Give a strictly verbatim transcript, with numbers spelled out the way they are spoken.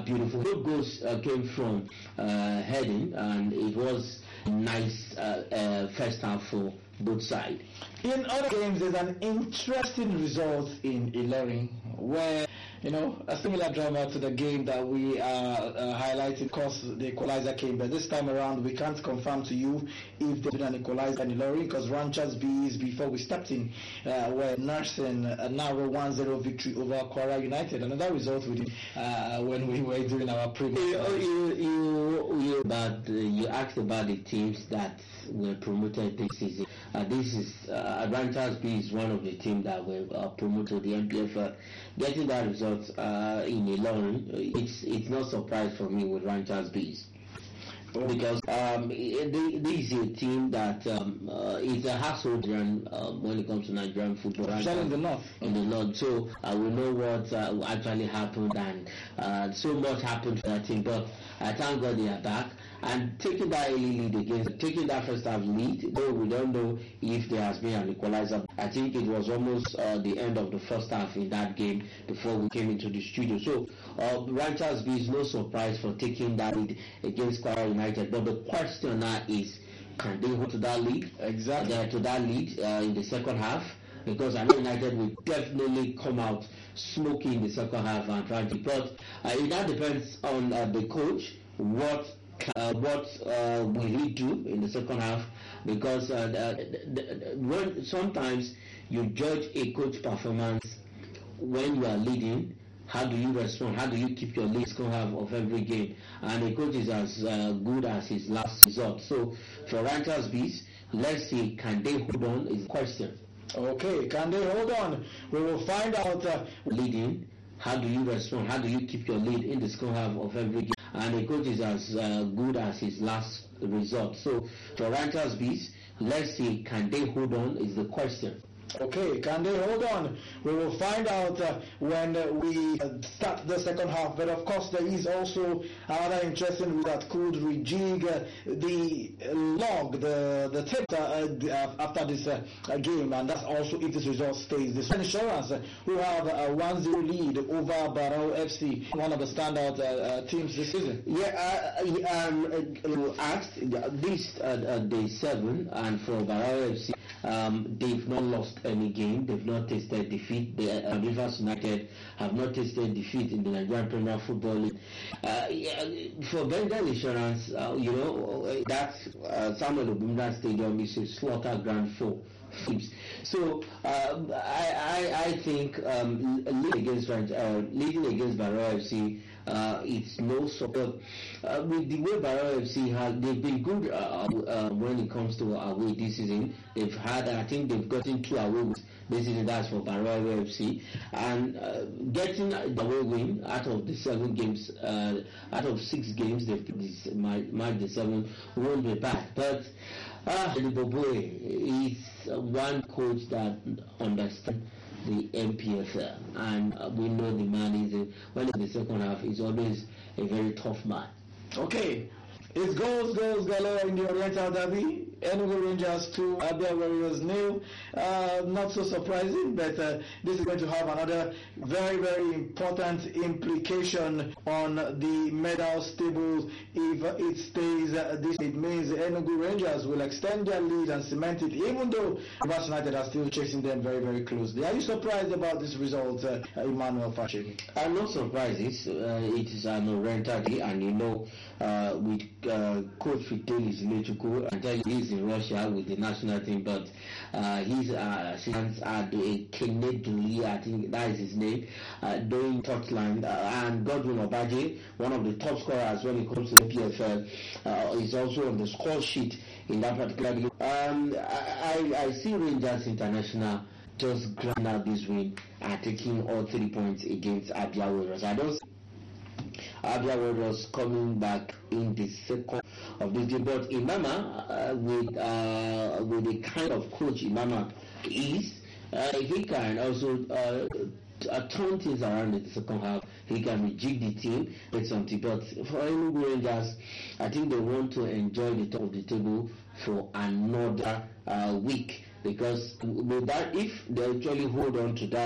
are beautiful. Both goals uh, came from uh, heading, and it was nice uh, uh, first half for both sides. In other games, there's an interesting result in Ilorin where, you know, a similar drama to the game that we are uh, highlighting. Of course, the equalizer came, but this time around, we can't confirm to you if there's been an equalizer in Ilorin, because Ranchers Bees, before we stepped in, uh, were nursing a narrow one zero victory over Kwara United. Another result we did uh, when we were doing our previous. You, you, you, you, about, uh, you asked about the teams that were promoted this season. Uh, this is uh, Ranchers B is one of the teams that were uh, promoted the M P F L. Getting that result uh, in Ilorin, it's it's not surprise for me with Ranchers Bees. Because um, this is a team that um, uh, is a household run um, when it comes to Nigerian football. Especially in the north. In the north. So uh, we know what uh, actually happened, and uh, so much happened for that team. But I thank God they are back. And taking that early lead against, taking that first half lead, though we don't know if there has been an equalizer. I think it was almost uh, the end of the first half in that game before we came into the studio. So uh, Ranchers B is no surprise for taking that lead against Kwara United. But the question now is, can they hold to that lead? Exactly. Uh, to that lead uh, in the second half? Because I know United will definitely come out smoking in the second half and try to. But uh, it now depends on uh, the coach. What Uh, what uh, will he do in the second half? Because uh, the, the, the, when sometimes you judge a coach performance when you are leading, how do you respond? How do you keep your lead second half of every game? And a coach is as uh, good as his last result. So for Ranchers Bees, let's see, can they hold on is the question. Okay, can they hold on? We will find out. Uh, leading, how do you respond? How do you keep your lead in the second half of every game? And the coach is as uh, good as his last result. So for Ranchers Bees, let's see, can they hold on is the question. Okay, can they hold on? We will find out uh, when uh, we uh, start the second half. But of course, there is also another interesting that could rejig uh, the log, the the tape uh, after this uh, game, and that's also if this result stays. The Insurance, uh, who have a one zero lead over Barao F C, one of the standout uh, uh, teams this season. Yeah, uh, um, uh, asked this uh, uh, day seven, and for Barao F C. Um, they've not lost any game. They've not tasted defeat. The uh, Rivers United have not tasted defeat in the Nigerian Premier Football League. Uh, yeah, for Bengal Insurance, uh, you know, that uh, Samuel Obumda Stadium is a slaughter ground for teams. So uh, I, I, I think um, leading against uh, leading against Barao F C. Uh, it's no support. Uh, with the way Barao F C has, they've been good uh, uh, when it comes to away this season. They've had, I think they've gotten two away wins this season. That's for Barao F C, and uh, getting the away win out of the seven games, uh, out of six games, they've marked the seven. Won't be bad, but uh, Liboboe is one coach that understands the M P F L, and uh, we know the man is a, when in the second half is always a very tough man. Okay, it goes goes galore in the Oriental Derby. Enugu Rangers two, Abia Warriors nil. Uh, not so surprising, but uh, this is going to have another very, very important implication on the medal table if it stays uh, this. It means Enugu Rangers will extend their lead and cement it, even though Rivers United are still chasing them very, very closely. Are you surprised about this result, uh, Emmanuel Fashemi? I'm not surprised. It's, uh, it is an Oriental Day, and you know, uh, with uh, Coach Vitalis Lechuku, and tell you he's in Russia with the national team, but uh, his uh, assistants are doing Keneduli, I think that is his name, uh, doing touchline, uh, and Godwin Obaje, one of the top scorers when it comes to the P F L, uh, is also on the score sheet in that particular game. Um, I, I, I see Rangers International just grind out this win and taking all three points against Abia Warriors. I don't Abia Warriors coming back in the second of this game, but Imama, uh, with uh, with the kind of coach Imama is, uh, he can also uh, uh, turn things around in the second half. He can rejig the team with something. But for Enugu Rangers, I think they want to enjoy the top of the table for another uh, week, because with that, if they actually hold on to that